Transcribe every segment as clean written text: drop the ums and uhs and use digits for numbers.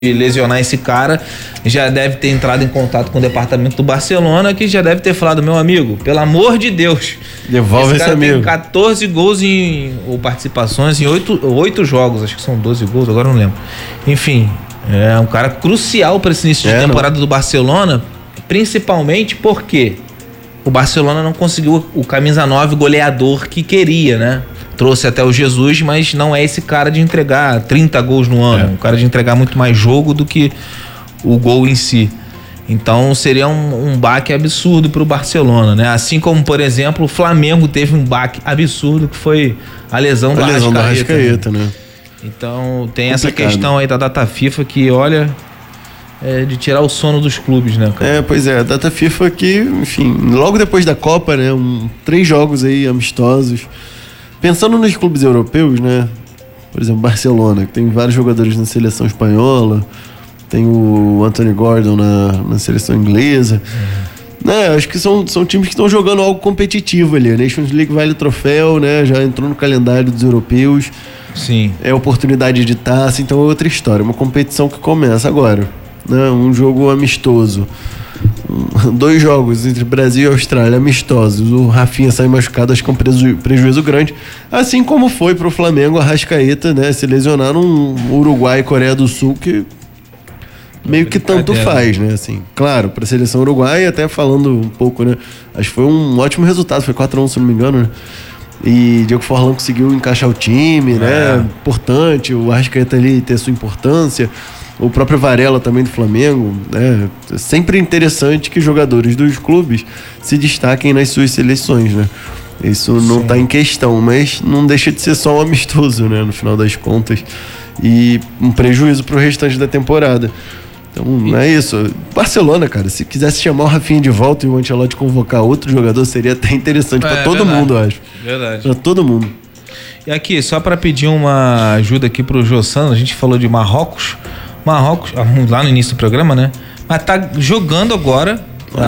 lesionar esse cara, já deve ter entrado em contato com o departamento do Barcelona, que já deve ter falado: meu amigo, pelo amor de Deus, devolve esse amigo. Tem 14 gols ou participações em 8 jogos, acho que são 12 gols, agora não lembro. Enfim, é um cara crucial para esse início de temporada do Barcelona, principalmente porque o Barcelona não conseguiu o camisa 9 goleador que queria, né? Trouxe até o Jesus, mas não é esse cara de entregar 30 gols no ano. Um cara de entregar muito mais jogo do que o gol em si. Então seria um baque absurdo pro Barcelona, né? Assim como, por exemplo, o Flamengo teve um baque absurdo, que foi a lesão do Arrascaeta, né? Então tem essa questão aí da data FIFA que, olha, é de tirar o sono dos clubes, né, cara? Pois é, a data FIFA que, enfim, logo depois da Copa, né? 3 jogos aí amistosos. Pensando nos clubes europeus, né? Por exemplo, Barcelona, que tem vários jogadores na seleção espanhola, tem o Anthony Gordon na seleção inglesa. Né? Acho que são times que estão jogando algo competitivo ali. A Nations League vale troféu, né? Já entrou no calendário dos europeus. Sim. É oportunidade de taça, então é outra história. Uma competição que começa agora, né? Um jogo amistoso. 2 jogos entre Brasil e Austrália amistosos. O Rafinha sai machucado, acho que é um prejuízo grande. Assim como foi pro Flamengo, a Arrascaeta, né? Se lesionar no Uruguai e Coreia do Sul, que meio que tanto faz, né? Assim, claro, pra seleção uruguaia, até falando um pouco, né? Acho que foi um ótimo resultado, foi 4-1, se não me engano, né? E Diego Forlán conseguiu encaixar o time, né? Importante, o Arrascaeta ali ter sua importância. O próprio Varela também do Flamengo, né? É sempre interessante que jogadores dos clubes se destaquem nas suas seleções, né? Isso não está em questão, mas não deixa de ser só um amistoso, né? No final das contas. E um prejuízo para o restante da temporada. Então, é isso. Barcelona, cara, se quisesse chamar o Rafinha de volta e o Ancelotti convocar outro jogador, seria até interessante para todo mundo, eu acho. Verdade. Para todo mundo. E aqui, só para pedir uma ajuda aqui pro Jossano, a gente falou de Marrocos, lá no início do programa, né? Mas tá jogando agora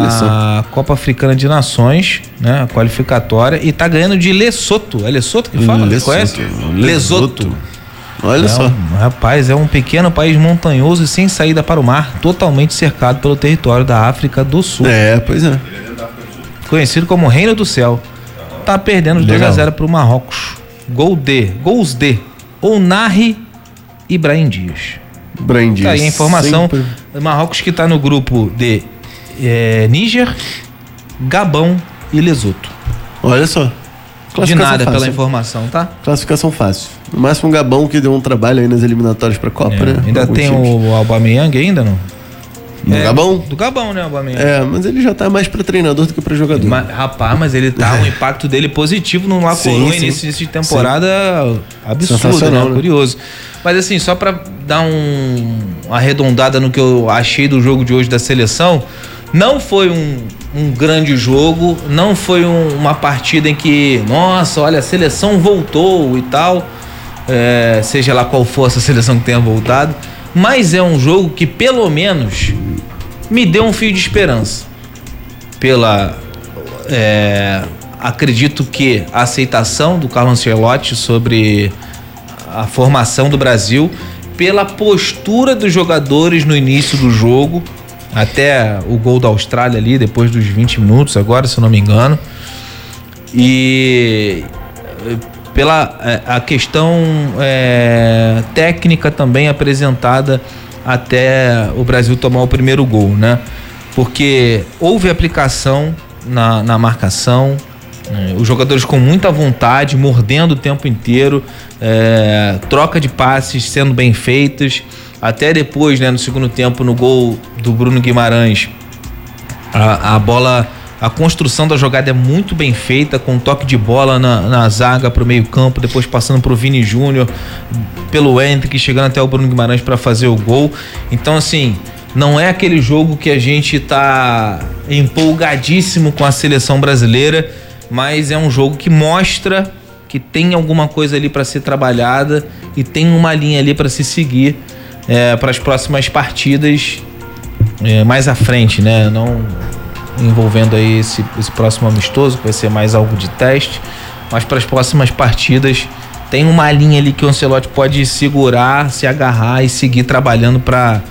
a Copa Africana de Nações, né? A qualificatória, e tá ganhando de Lesotho. É Lesotho que fala? Conhece? Lesotho. Olha só. Rapaz, é um pequeno país montanhoso e sem saída para o mar, totalmente cercado pelo território da África do Sul. Pois é. Conhecido como Reino do Céu. Tá perdendo 2-0 pro Marrocos. Gols de Onari e Brahim Dias. Tá aí a informação. Marrocos, que tá no grupo de Níger, Gabão e Lesotho. Olha só. De nada pela informação, tá? Classificação fácil. No máximo um Gabão, que deu um trabalho aí nas eliminatórias pra Copa, né? Ainda tem o Aubameyang ainda, não? Gabão? Do Gabão, né, Aubameyang? Mas ele já tá mais pra treinador do que pra jogador. Mas ele tá, o impacto dele positivo no La Coruña nesse início de temporada absurdo, né? Curioso. Mas assim, só pra dar uma arredondada no que eu achei do jogo de hoje da seleção, não foi um grande jogo, não foi uma partida em que, nossa, olha, a seleção voltou e tal, seja lá qual for essa seleção que tenha voltado, mas é um jogo que pelo menos me deu um fio de esperança. Acredito que a aceitação do Carlo Ancelotti sobre a formação do Brasil, pela postura dos jogadores no início do jogo, até o gol da Austrália ali, depois dos 20 minutos, agora, se eu não me engano. E pela a questão técnica também apresentada até o Brasil tomar o primeiro gol, né? Porque houve aplicação na marcação, os jogadores com muita vontade, mordendo o tempo inteiro, troca de passes sendo bem feitas. Até depois, né, no segundo tempo, no gol do Bruno Guimarães, a bola, a construção da jogada é muito bem feita, com toque de bola na zaga pro meio campo, depois passando pro Vini Júnior, pelo Hendrick, chegando até o Bruno Guimarães para fazer o gol. Então, assim, não é aquele jogo que a gente tá empolgadíssimo com a seleção brasileira, mas é um jogo que mostra que tem alguma coisa ali para ser trabalhada e tem uma linha ali para se seguir para as próximas partidas mais à frente, né? Não envolvendo aí esse próximo amistoso, que vai ser mais algo de teste, mas para as próximas partidas tem uma linha ali que o Ancelotti pode segurar, se agarrar e seguir trabalhando para